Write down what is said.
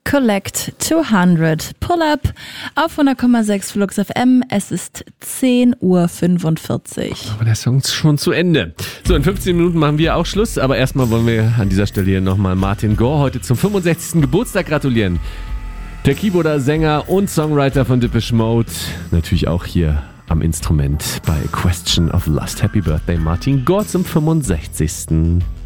Collect 200 Pull-Up auf 100,6 Flux FM. Es ist 10:45 Uhr. Aber der Song ist schon zu Ende. So, in 15 Minuten machen wir auch Schluss. Aber erstmal wollen wir an dieser Stelle hier nochmal Martin Gore heute zum 65. Geburtstag gratulieren. Der Keyboarder, Sänger und Songwriter von Depeche Mode. Natürlich auch hier am Instrument bei Question of Lust. Happy Birthday, Martin Gore, zum 65.